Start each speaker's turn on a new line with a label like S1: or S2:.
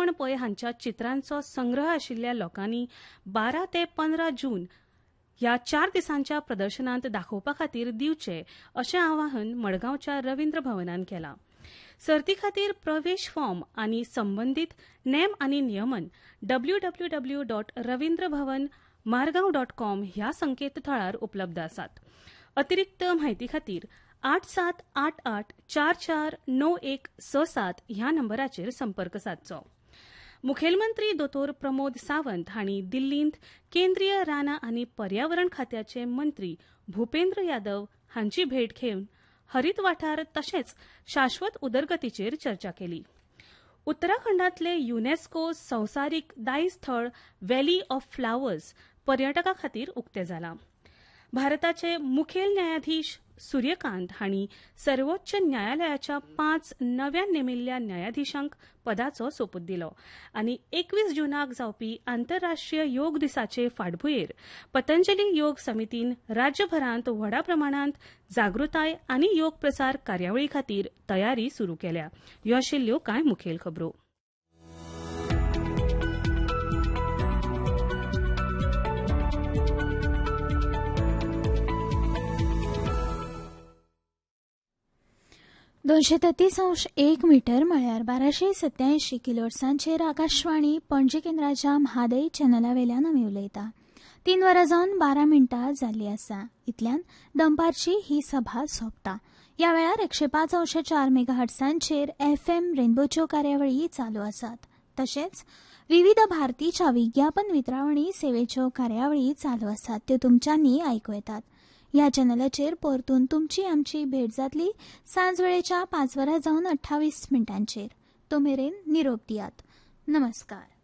S1: कोण पळय हांच्या चित्रांचो संग्रह आशिल्ल्या लोकांनी 12 ते 15 जून ह्या 4 दिसांच्या प्रदर्शनांत दाखोवपा खातीर दिवचे अशें आवाहन मडगांवच्या रवींद्र भवनान केलां. सर्ती खातीर प्रवेश फॉर्म आनी संबंदीत नेम आनी नियमन www.ravindravhavanmargaon.com ह्या संकेतथळार उपलब्ध आसात. अतिरिक्त म्हायती खातीर 8788449167 ह्या नंबराचेर संपर्क सादचो. मुखेलमंत्री दोतोर प्रमोद सावंत हांणी दिल्लींत केंद्रीय रानां आनी पर्यावरण खात्याचे मंत्री भुपेंद्र यादव हांची भेट घेवन हरीत वाठार तशेंच शाश्वत उदरगतीचेर चर्चा केली. उत्तराखंडांतले युनेस्को संवसारीक दायज थळ व्हॅली ऑफ फ्लावर्स पर्यटकां खातीर उक्तें जालां. भारताचे मुखेल न्यायाधीश सूर्यकांत हांणी सर्वोच्च न्यायालयाच्या 5 नव्यान नेमिल्ल्या न्यायाधीशांक पदाचो सोपूत दिलो आनी 21 जूनाक जावपी आंतरराष्ट्रीय योग दिसाचे फाटभुंयेर पतंजली योग समितीन राज्यभरांत व्हडा प्रमाणांत जागृताय आनी योग प्रसार कार्यावळी खातीर तयारी सुरू केल्या. ह्यो आशिल्ल्यो कांय मुखेल खबरो.
S2: $233.1 मीटर म्हळ्यार 1287 किलोहर्ट्झांचेर आकाशवाणी पणजी केंद्राच्या म्हादय चॅनलावेल्यान आमी उलयता. 3 वरां जावन 12 मिनटां जाल्ली आसा. इतल्यान दनपारची ही सभा सोंपता. ह्या वेळार 105.4 मेगाहर्ट्झांचेर FM रेनबोच्यो कार्यावळी चालू आसात. तशेंच विविध भारतीच्या विज्ञापन वितरावणी सेवेच्यो कार्यावळी चालू आसात त्यो तुमच्यांनी आयकूं येतात. ह्या चॅनलाचेर परतून तुमची आमची भेट जातली सांज वेळेच्या 5 वरां जावन 28 मिनटांचेर. तो मेरेन निरोप दियात. नमस्कार.